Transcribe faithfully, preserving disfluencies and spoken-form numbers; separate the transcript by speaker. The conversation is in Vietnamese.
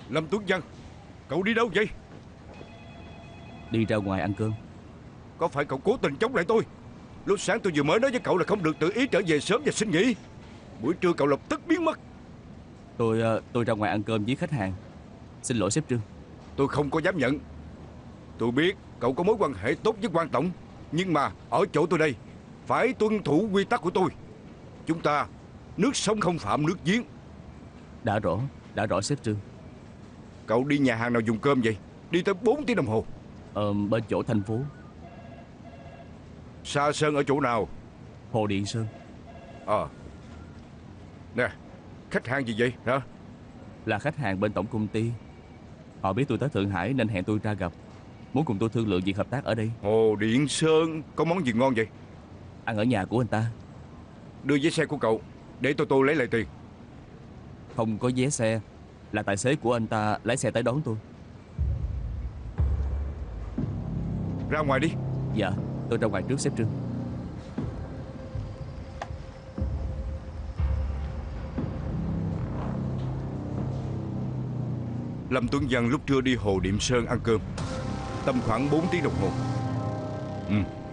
Speaker 1: Lâm Tuấn Văn, cậu đi đâu vậy?
Speaker 2: Đi ra ngoài ăn cơm.
Speaker 1: Có phải cậu cố tình chống lại tôi? Lúc sáng tôi vừa mới nói với cậu là không được tự ý trở về sớm và xin nghỉ. Buổi trưa cậu lập tức biến mất.
Speaker 2: Tôi tôi ra ngoài ăn cơm với khách hàng. Xin lỗi sếp Trương.
Speaker 1: Tôi không có dám nhận. Tôi biết cậu có mối quan hệ tốt với quan tổng, nhưng mà ở chỗ tôi đây phải tuân thủ quy tắc của tôi. Chúng ta nước sông không phạm nước giếng.
Speaker 2: Đã rõ, đã rõ sếp Trương.
Speaker 1: Cậu đi nhà hàng nào dùng cơm vậy? Đi tới bốn tiếng đồng hồ.
Speaker 2: Ờ, bên chỗ thành phố.
Speaker 1: Sa Sơn ở chỗ nào?
Speaker 2: Hồ Điện Sơn.
Speaker 1: Ờ. Nè, khách hàng gì vậy hả?
Speaker 2: Là khách hàng bên tổng công ty. Họ biết tôi tới Thượng Hải nên hẹn tôi ra gặp, muốn cùng tôi thương lượng việc hợp tác ở đây.
Speaker 1: Hồ Điện Sơn có món gì ngon vậy?
Speaker 2: Ăn ở nhà của anh ta.
Speaker 1: Đưa giấy xe của cậu để tôi tôi lấy lại tiền.
Speaker 2: Không có vé xe. Là tài xế của anh ta lái xe tới đón tôi.
Speaker 1: Ra ngoài đi.
Speaker 2: Dạ, tôi ra ngoài trước sếp Trương.
Speaker 1: Lâm Tuấn Văn lúc trưa đi Hồ Điện Sơn ăn cơm, tầm khoảng bốn tiếng đồng hồ. Ừ.